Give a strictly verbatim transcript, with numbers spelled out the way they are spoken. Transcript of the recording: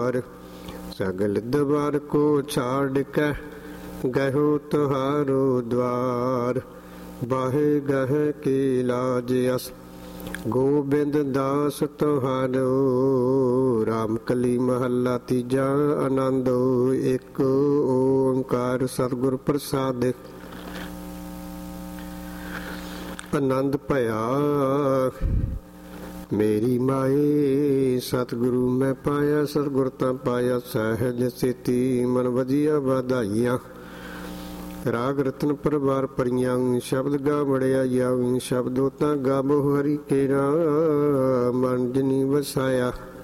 द्वार। सगल द्वार को छाड़ के गहो तुहारो द्वार। बाहे गह की लाज अस गोबिंद दास तुहारो। राम कली महला तीजा आनंद एक ओंकार सतगुर प्रसाद। आनंद भया मेरी माए सतगुरु मैं पाया। सतगुर तां पाया सहज सेती मन वजिया वाधाइया। राग रतन परवार परियां शब्द गा बड़ियां। शब्दों तां गाबो हरि केरा मन जनी वसाया।